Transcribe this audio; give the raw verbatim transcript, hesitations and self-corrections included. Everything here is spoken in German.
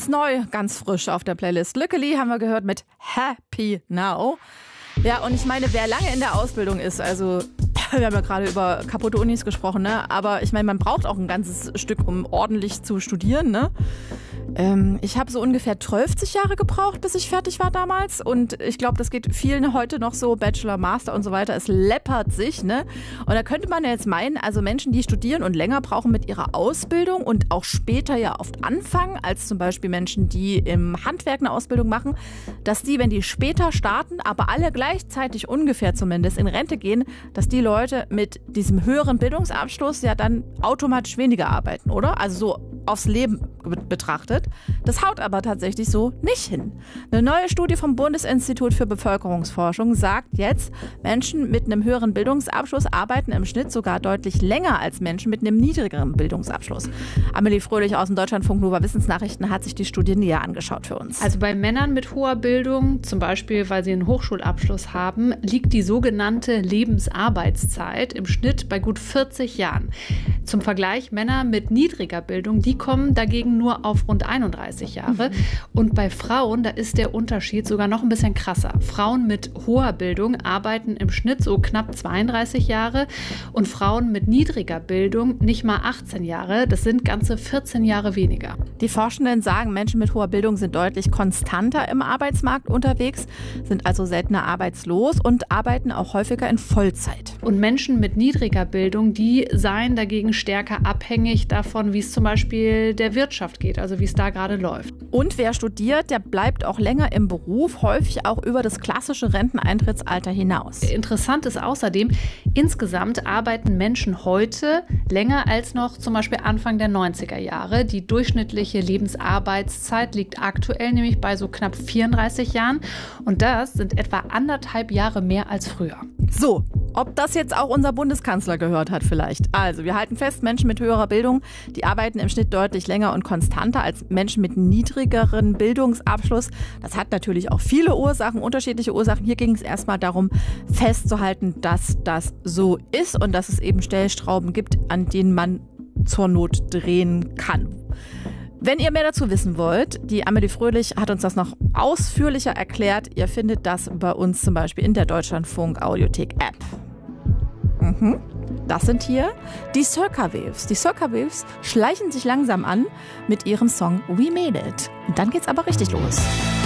Ganz neu, ganz frisch auf der Playlist. Lückeli haben wir gehört mit Happy Now. Ja, und ich meine, wer lange in der Ausbildung ist, also wir haben ja gerade über kaputte Unis gesprochen, ne? Aber ich meine, man braucht auch ein ganzes Stück, um ordentlich zu studieren, ne? Ähm, ich habe so ungefähr zwölf Jahre gebraucht, bis ich fertig war damals. Und ich glaube, das geht vielen heute noch so, Bachelor, Master und so weiter. Es läppert sich, ne? Und da könnte man ja jetzt meinen, also Menschen, die studieren und länger brauchen mit ihrer Ausbildung und auch später ja oft anfangen, als zum Beispiel Menschen, die im Handwerk eine Ausbildung machen, dass die, wenn die später starten, aber alle gleichzeitig ungefähr zumindest in Rente gehen, dass die Leute mit diesem höheren Bildungsabschluss ja dann automatisch weniger arbeiten, oder? Also so aufs Leben betrachtet. Das haut aber tatsächlich so nicht hin. Eine neue Studie vom Bundesinstitut für Bevölkerungsforschung sagt jetzt, Menschen mit einem höheren Bildungsabschluss arbeiten im Schnitt sogar deutlich länger als Menschen mit einem niedrigeren Bildungsabschluss. Amelie Fröhlich aus dem Deutschlandfunk Nova Wissensnachrichten hat sich die Studie näher angeschaut für uns. Also bei Männern mit hoher Bildung, zum Beispiel weil sie einen Hochschulabschluss haben, liegt die sogenannte Lebensarbeitszeit im Schnitt bei gut vierzig Jahren. Zum Vergleich, Männer mit niedriger Bildung, die kommen dagegen nur auf rund einunddreißig Jahre. Mhm. Und bei Frauen, da ist der Unterschied sogar noch ein bisschen krasser. Frauen mit hoher Bildung arbeiten im Schnitt so knapp zweiunddreißig Jahre und Frauen mit niedriger Bildung nicht mal achtzehn Jahre. Das sind ganze vierzehn Jahre weniger. Die Forschenden sagen, Menschen mit hoher Bildung sind deutlich konstanter im Arbeitsmarkt unterwegs, sind also seltener arbeitslos und arbeiten auch häufiger in Vollzeit. Und Menschen mit niedriger Bildung, die seien dagegen stärker abhängig davon, wie es zum Beispiel der Wirtschaft geht, also wie es da gerade läuft. Und wer studiert, der bleibt auch länger im Beruf, häufig auch über das klassische Renteneintrittsalter hinaus. Interessant ist außerdem, insgesamt arbeiten Menschen heute länger als noch zum Beispiel Anfang der neunziger Jahre. Die durchschnittliche Lebensarbeitszeit liegt aktuell nämlich bei so knapp vierunddreißig Jahren und das sind etwa anderthalb Jahre mehr als früher. So, ob das jetzt auch unser Bundeskanzler gehört hat vielleicht. Also, wir halten fest, Menschen mit höherer Bildung, die arbeiten im Schnitt deutlich länger und konstanter als Menschen mit niedrigeren Bildungsabschluss. Das hat natürlich auch viele Ursachen, unterschiedliche Ursachen. Hier ging es erstmal darum, festzuhalten, dass das so ist und dass es eben Stellschrauben gibt, an denen man zur Not drehen kann. Wenn ihr mehr dazu wissen wollt, die Amelie Fröhlich hat uns das noch ausführlicher erklärt. Ihr findet das bei uns zum Beispiel in der Deutschlandfunk Audiothek App. Mhm. Das sind hier die Circa Waves. Die Circa Waves schleichen sich langsam an mit ihrem Song We Made It. Und dann geht's aber richtig los.